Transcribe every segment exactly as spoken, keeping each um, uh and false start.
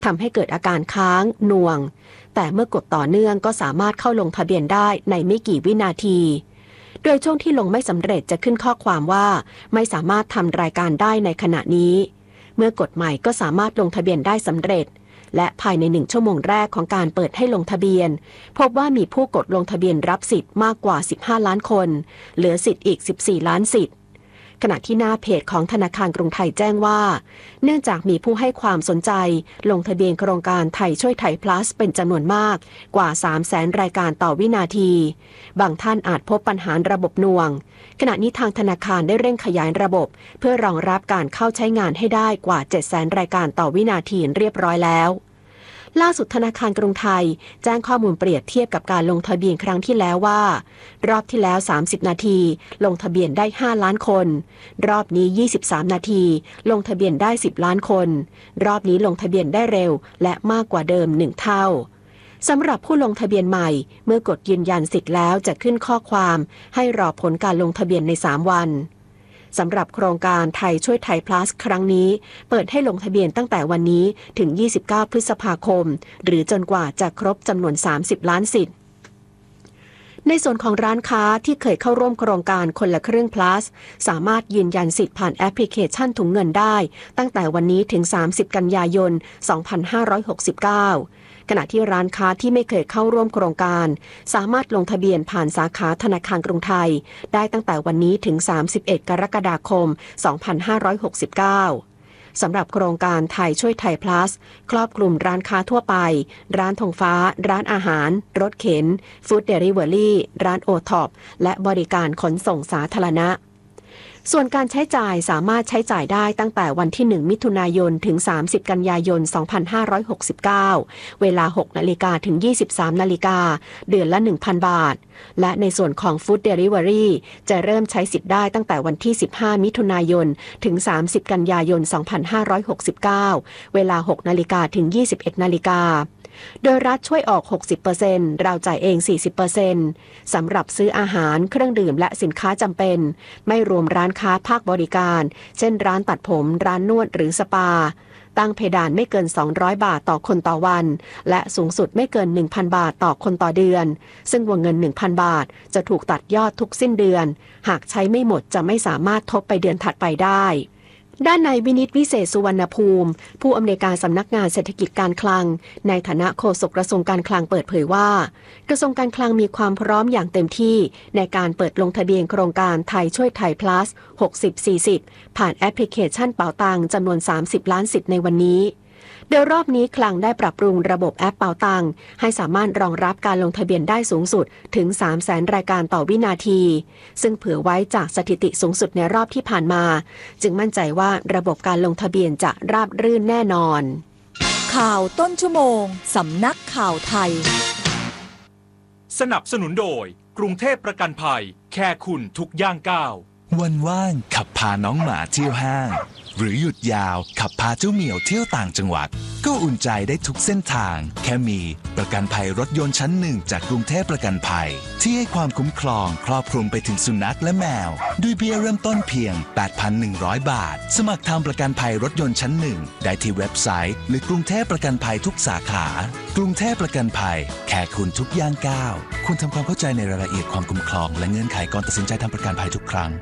ทำให้เกิดอาการค้างหน่วงแต่เมื่อกดต่อเนื่องก็สามารถเข้าลงทะเบียนได้ในไม่กี่วินาทีโดยช่วงที่ลงไม่สำเร็จจะขึ้นข้อความว่าไม่สามารถทำรายการได้ในขณะนี้เมื่อกดใหม่ก็สามารถลงทะเบียนได้สำเร็จและภายในหนึ่งชั่วโมงแรกของการเปิดให้ลงทะเบียนพบว่ามีผู้กดลงทะเบียนรับสิทธิ์มากกว่าสิบห้าล้านคนเหลือสิทธิ์อีกสิบสี่ล้านสิทธิ์ขณะที่หน้าเพจของธนาคารกรุงไทยแจ้งว่าเนื่องจากมีผู้ให้ความสนใจลงทะเบียนโครงการไทยช่วยไทย plus เป็นจำนวนมากกว่า สามแสน รายการต่อวินาทีบางท่านอาจพบปัญหาระบบหน่วงขณะนี้ทางธนาคารได้เร่งขยายระบบเพื่อรองรับการเข้าใช้งานให้ได้กว่า เจ็ดแสน รายการต่อวินาทีเรียบร้อยแล้วล่าสุดธนาคารกรุงไทยแจ้งข้อมูลเปรียบเทียบกับการลงทะเบียนครั้งที่แล้วว่ารอบที่แล้วสามสิบนาทีลงทะเบียนได้ห้าล้านคนรอบนี้ยี่สิบสามนาทีลงทะเบียนได้สิบล้านคนรอบนี้ลงทะเบียนได้เร็วและมากกว่าเดิมหนึ่งเท่าสำหรับผู้ลงทะเบียนใหม่เมื่อกดยืนยันสิทธิ์แล้วจะขึ้นข้อความให้รอผลการลงทะเบียนในสามวันสำหรับโครงการไทยช่วยไทย plus ครั้งนี้เปิดให้ลงทะเบียนตั้งแต่วันนี้ถึงยี่สิบเก้าพฤษภาคมหรือจนกว่าจะครบจำนวนสามสิบล้านสิทธิ์ในส่วนของร้านค้าที่เคยเข้าร่วมโครงการคนละครึ่ง plus สามารถยืนยันสิทธิ์ผ่านแอปพลิเคชันถุงเงินได้ตั้งแต่วันนี้ถึงสามสิบกันยายนสองพันห้าร้อยหกสิบเก้าขณะที่ร้านค้าที่ไม่เคยเข้าร่วมโครงการสามารถลงทะเบียนผ่านสาขาธนาคารกรุงไทยได้ตั้งแต่วันนี้ถึงสามสิบเอ็ดกรกฎาคมสองพันห้าร้อยหกสิบเก้าสำหรับโครงการไทยช่วยไทย plus ครอบคลุมร้านค้าทั่วไปร้านธงฟ้าร้านอาหารรถเข็นฟู้ดเดลิเวอรี่ร้านโอท็อปและบริการขนส่งสาธารณะส่วนการใช้จ่ายสามารถใช้จ่ายได้ตั้งแต่วันที่หนึ่งมิถุนายนถึงสามสิบกันยายนสองพันห้าร้อยหกสิบเก้าเวลา หกนาฬิกาถึงยี่สิบสามนาฬิกาเดือนละ หนึ่งพัน บาทและในส่วนของ Food Delivery จะเริ่มใช้สิทธิ์ได้ตั้งแต่วันที่สิบห้ามิถุนายนถึงสามสิบกันยายนสองพันห้าร้อยหกสิบเก้าเวลา หกนาฬิกาถึงยี่สิบเอ็ดนาฬิกาโดยรัฐช่วยออก หกสิบเปอร์เซ็นต์ เราจ่ายเอง สี่สิบเปอร์เซ็นต์ สำหรับซื้ออาหารเครื่องดื่มและสินค้าจำเป็นไม่รวมร้านค้าภาคบริการเช่นร้านตัดผมร้านนวดหรือสปาตั้งเพดานไม่เกินสองร้อยบาทต่อคนต่อวันและสูงสุดไม่เกิน หนึ่งพัน บาทต่อคนต่อเดือนซึ่งวงเงิน หนึ่งพัน บาทจะถูกตัดยอดทุกสิ้นเดือนหากใช้ไม่หมดจะไม่สามารถทบไปเดือนถัดไปได้ด้านนายวินิตวิเศษสุวรรณภูมิผู้อำนวยการสำนักงานเศรษฐกิจการคลังในฐานะโฆษกกระทรวงการคลังเปิดเผยว่ากระทรวงการคลังมีความพร้อมอย่างเต็มที่ในการเปิดลงทะเบียนโครงการไทยช่วยไทย plus หกสิบ สี่สิบผ่านแอปพลิเคชันเป๋าตังจำนวนสามสิบล้านสิทธิ์ในวันนี้โดยรอบนี้คลังได้ปรับปรุงระบบแอปเป๋าตังให้สามารถรองรับการลงทะเบียนได้สูงสุดถึง สามแสน รายการต่อวินาทีซึ่งเผื่อไว้จากสถิติสูงสุดในรอบที่ผ่านมาจึงมั่นใจว่าระบบการลงทะเบียนจะราบรื่นแน่นอนข่าวต้นชั่วโมงสำนักข่าวไทยสนับสนุนโดยกรุงเทพประกันภัยแค่คุณทุกย่างก้าววันว่างขับพาน้องหมาเที่ยวห้างหรือหยุดยาวขับพาเจ้าเหมียวเที่ยวต่างจังหวัดก็อุ่นใจได้ทุกเส้นทางแค่มีประกันภัยรถยนต์ชั้นหนึ่งจากกรุงเทพประกันภัยที่ให้ความคุ้มครองครอบคลุมไปถึงสุนัขและแมวด้วยเบี้ยเริ่มต้นเพียง แปดพันหนึ่งร้อย บาทสมัครทำประกันภัยรถยนต์ชั้นหนึ่งได้ที่เว็บไซต์หรือกรุงเทพประกันภัยทุกสาขากรุงเทพประกันภัยแค่คุณทุกย่างก้าวคุณทำความเข้าใจในรายละเอียดความคุ้มครองและเงื่อนไขก่อนตัดสินใจทำประกันภัยทุกครั้ง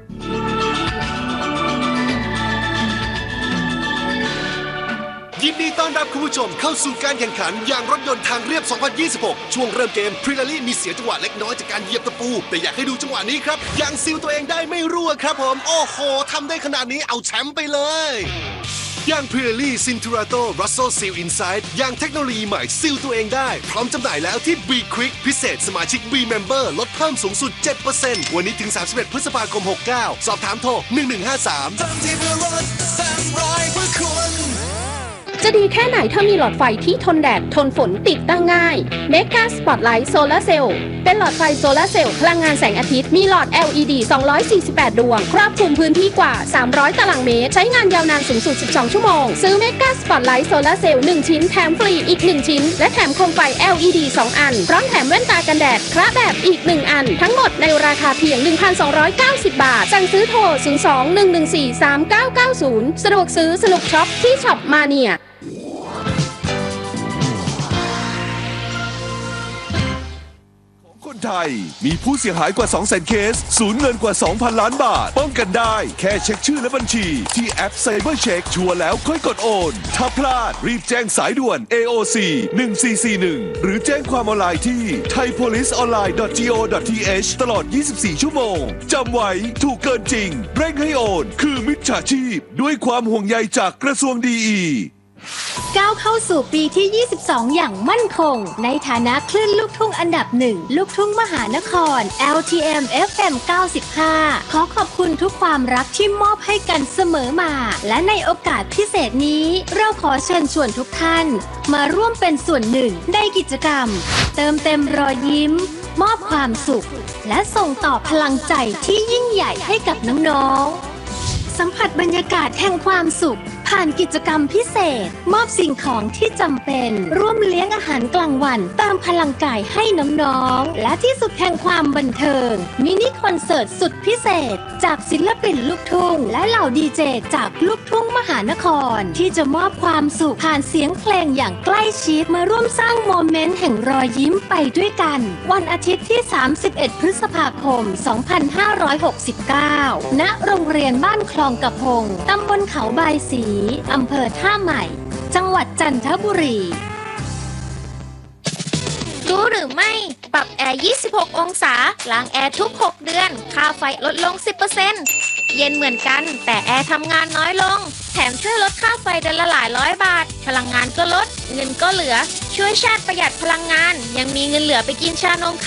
ยินดีต้อนรับคุณผู้ชมเข้าสู่การแข่งขันยางรถยนต์ทางเรียบ สองพันยี่สิบหก ช่วงเริ่มเกมพรีลารี่มีเสียจังหวะเล็กน้อยจากการเหยียบตะปูแต่อยากให้ดูจังหวะนี้ครับยางซีลตัวเองได้ไม่รั่วครับผมโอ้โหทำได้ขนาดนี้เอาแชมป์ไปเลยยางพรีลารี่ซินทูราโตรัสโซซีลอินไซด์ยางเทคโนโลยีใหม่ซีลตัวเองได้พร้อมจำหน่ายแล้วที่ B Quick พิเศษสมาชิก B Member ลดเพิ่มสูงสุด เจ็ดเปอร์เซ็นต์ วันนี้ถึงสามสิบเอ็ดพฤษภาคมหกเก้าสอบถามโทรหนึ่งหนึ่งห้าสามทำที่เพื่อรถแซมรอยเพื่อคุณจะดีแค่ไหนถ้ามีหลอดไฟที่ทนแดดทนฝนติดตั้งง่าย Mega Spotlight Solar Cell เป็นหลอดไฟโซลาร์เซลล์พลังงานแสงอาทิตย์มีหลอด แอล อี ดี สองร้อยสี่สิบแปด ดวงครอบคลุมพื้นที่กว่าสามร้อยตารางเมตรใช้งานยาวนานสูงสุดสิบสองชั่วโมงซื้อ Mega Spotlight Solar Cell หนึ่งชิ้นแถมฟรีอีกหนึ่งชิ้นและแถมโคมไฟ แอล อี ดี สองอันพร้อมแถมแว่นตากันแดดคระแบบอีกหนึ่งอันทั้งหมดในราคาเพียง หนึ่งพันสองร้อยเก้าสิบ บาทสั่งซื้อโทรศูนย์ สอง หนึ่ง หนึ่ง สี่ สาม เก้า เก้า ศูนย์สะดวกซื้อสนุกช็อปที่ช็อปมาเนียไทยมีผู้เสียหายกว่า สองแสน เคสสูญเงินกว่า สองพัน ล้านบาทป้องกันได้แค่เช็คชื่อและบัญชีที่แอป Cyber Check ชัวร์แล้วค่อยกดโอนถ้าพลาดรีบแจ้งสายด่วน เอ โอ ซี หนึ่งสี่สี่หนึ่ง หรือแจ้งความออนไลน์ที่ ไทยโพลิสออนไลน์ ดอท จี โอ ดอท ที เอช ตลอด ยี่สิบสี่ ชั่วโมงจำไว้ถูกเกินจริงเร่งให้โอนคือมิจฉาชีพด้วยความห่วงใยจากกระทรวงดีก้าวเข้าสู่ปีที่ ยี่สิบสอง อย่างมั่นคงในฐานะคลื่นลูกทุ่งอันดับหนึ่งลูกทุ่งมหานคร แอล ที เอ็ม เอฟ เอ็ม เก้าสิบห้า ขอขอบคุณทุกความรักที่มอบให้กันเสมอมาและในโอกาสพิเศษนี้เราขอเชิญชวนทุกท่านมาร่วมเป็นส่วนหนึ่งในกิจกรรมเติมเต็มรอยยิ้มมอบความสุขและส่งต่อพลังใจที่ยิ่งใหญ่ให้กับน้องๆสัมผัสบรรยากาศแห่งความสุขผ่านกิจกรรมพิเศษมอบสิ่งของที่จำเป็นร่วมเลี้ยงอาหารกลางวันเติมพลังกายให้น้องๆและที่สุดแห่งความบันเทิงมินิคอนเสิร์ตสุดพิเศษจากศิลปินลูกทุ่งและเหล่าดีเจจากลูกทุ่งมหานครที่จะมอบความสุขผ่านเสียงเพลงอย่างใกล้ชิดมาร่วมสร้างโมเมนต์แห่งรอยยิ้มไปด้วยกันวันอาทิตย์ที่สามสิบเอ็ดพฤษภาคมสองพันห้าร้อยหกสิบเก้าณโรงเรียนบ้านคลองกระพงตำบลเขาบายสีอำเภอท่าใหม่จังหวัดจันทบุรีรู้หรือไม่ปรับแอร์ยี่สิบหกองศาล้างแอร์ทุกหกเดือนค่าไฟลดลง สิบเปอร์เซ็นต์ เย็นเหมือนกันแต่แอร์ทำงานน้อยลงแถมช่วยลดค่าไฟเดือนละหลายร้อยบาทพลังงานก็ลดเงินก็เหลือช่วยชาติประหยัดพลังงานยังมีเงินเหลือไปกินชานม